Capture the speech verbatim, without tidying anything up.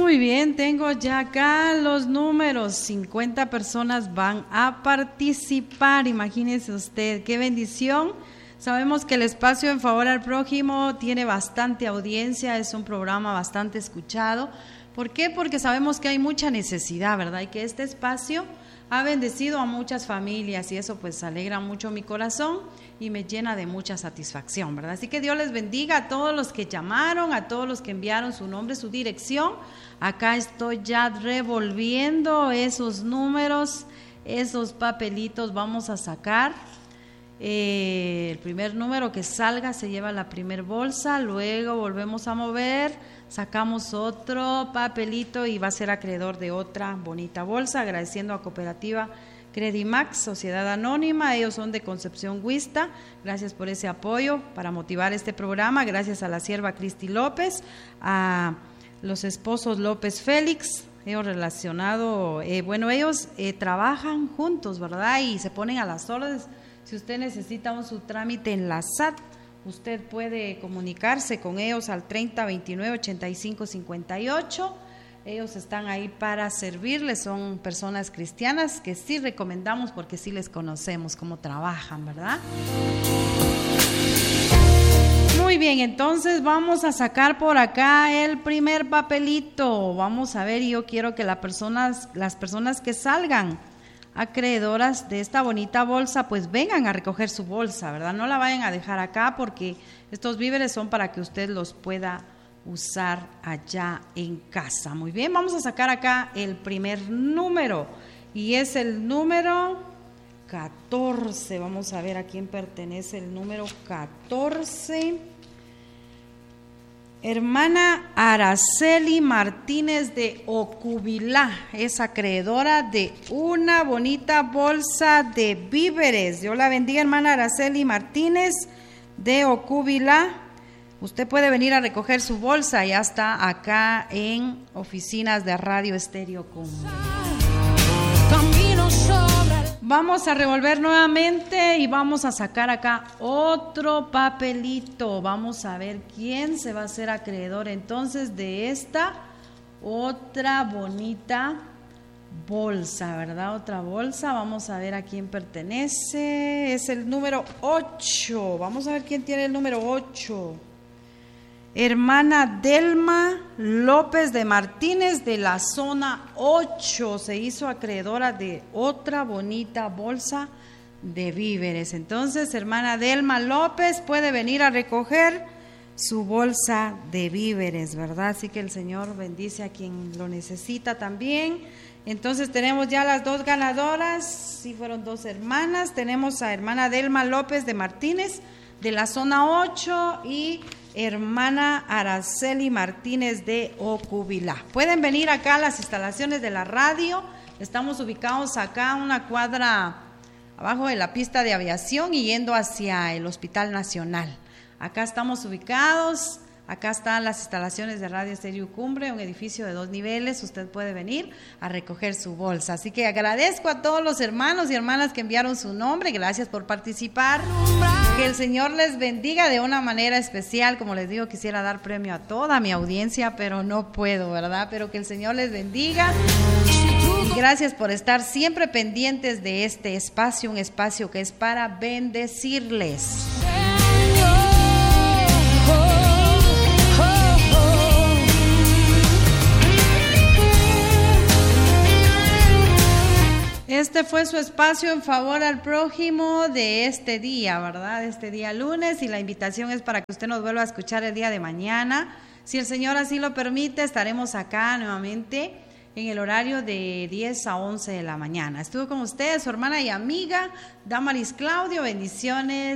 Muy bien, tengo ya acá los números. cincuenta personas van a participar. Imagínese usted, qué bendición. Sabemos que el espacio En Favor al Prójimo tiene bastante audiencia, es un programa bastante escuchado. ¿Por qué? Porque sabemos que hay mucha necesidad, ¿verdad? Y que este espacio ha bendecido a muchas familias y eso pues alegra mucho mi corazón y me llena de mucha satisfacción, ¿verdad? Así que Dios les bendiga a todos los que llamaron, a todos los que enviaron su nombre, su dirección. Acá estoy ya revolviendo esos números, esos papelitos. Vamos a sacar eh, el primer número que salga, se lleva la primer bolsa, luego volvemos a mover, sacamos otro papelito y va a ser acreedor de otra bonita bolsa, agradeciendo a Cooperativa Credimax, Sociedad Anónima. Ellos son de Concepción Huista. Gracias por ese apoyo para motivar este programa. Gracias a la sierva Cristi López, a los esposos López Félix, ellos relacionado, eh, bueno, ellos eh, trabajan juntos, ¿verdad? Y se ponen a las órdenes. Si usted necesita un su trámite en la S A T, usted puede comunicarse con ellos al treinta veintinueve ochenta y cinco cincuenta y ocho. Ellos están ahí para servirles, son personas cristianas que sí recomendamos porque sí les conocemos cómo trabajan, ¿verdad? Muy bien, entonces vamos a sacar por acá el primer papelito. Vamos a ver, yo quiero que las personas, las personas que salgan acreedoras de esta bonita bolsa, pues vengan a recoger su bolsa, ¿verdad? No la vayan a dejar acá porque estos víveres son para que usted los pueda usar allá en casa. Muy bien, vamos a sacar acá el primer número y es el número catorce. Vamos a ver a quién pertenece el número catorce. Hermana Araceli Martínez de Ocubilá es acreedora de una bonita bolsa de víveres. Dios la bendiga, hermana Araceli Martínez de Ocubilá. Usted puede venir a recoger su bolsa, ya está acá en oficinas de Radio Estéreo Cumbre. Vamos a revolver nuevamente y vamos a sacar acá otro papelito. Vamos a ver quién se va a hacer acreedor entonces de esta otra bonita bolsa, ¿verdad? Otra bolsa. Vamos a ver a quién pertenece. Es el número ocho. Vamos a ver quién tiene el número ocho. Hermana Delma López de Martínez de la zona ocho se hizo acreedora de otra bonita bolsa de víveres. Entonces, hermana Delma López puede venir a recoger su bolsa de víveres, ¿verdad? Así que el Señor bendice a quien lo necesita también. Entonces tenemos ya las dos ganadoras, sí fueron dos hermanas. Tenemos a hermana Delma López de Martínez de la zona ocho y hermana Araceli Martínez de Ocubilá. Pueden venir acá a las instalaciones de la radio. Estamos ubicados acá una cuadra abajo de la pista de aviación y yendo hacia el Hospital Nacional. Acá estamos ubicados. Acá están las instalaciones de Radio Estéreo Cumbre, un edificio de dos niveles. Usted puede venir a recoger su bolsa. Así que agradezco a todos los hermanos y hermanas que enviaron su nombre. Gracias por participar. Que el Señor les bendiga de una manera especial. Como les digo, quisiera dar premio a toda mi audiencia, pero no puedo, ¿verdad? Pero que el Señor les bendiga. Y gracias por estar siempre pendientes de este espacio, un espacio que es para bendecirles. Este fue su espacio En Favor al Prójimo de este día, ¿verdad? Este día lunes, y la invitación es para que usted nos vuelva a escuchar el día de mañana. Si el Señor así lo permite, estaremos acá nuevamente en el horario de diez a once de la mañana. Estuvo con ustedes su hermana y amiga Damaris Claudio. Bendiciones.